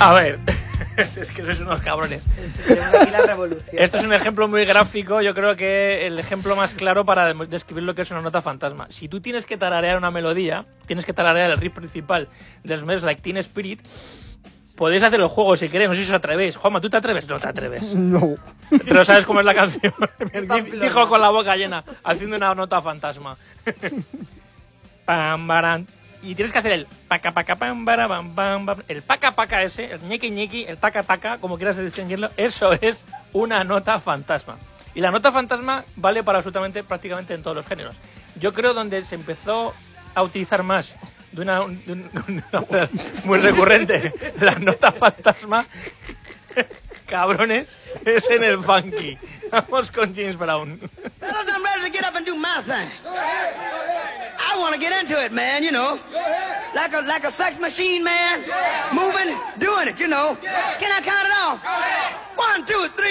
A ver, es que sois unos cabrones. Tenemos aquí la revolución. Esto es un ejemplo muy gráfico, yo creo que el ejemplo más claro para describir lo que es una nota fantasma. Si tú tienes que tararear una melodía, tienes que tararear el riff principal de Smells Like Teen Spirit, podéis hacer el juego si queréis, no sé si os atrevéis. Juanma, ¿tú te atreves? No te atreves. No. Pero sabes cómo es la canción. Dijo con la boca llena, haciendo una nota fantasma. Pam, baran. Y tienes que hacer el paca paca pam bara bam bam bam. El paca paca ese, el ñequi ñequi, el taca taca, como quieras distinguirlo, eso es una nota fantasma. Y la nota fantasma vale para absolutamente prácticamente en todos los géneros. Yo creo donde se empezó a utilizar más de una muy recurrente la nota fantasma, cabrones, es en el funky. Vamos con James Brown. Fellas, I'm ready to get up and do my thing. I want to get into it, man, you know. Like a sex machine, man. Moving, doing it, you know. Can I count it off?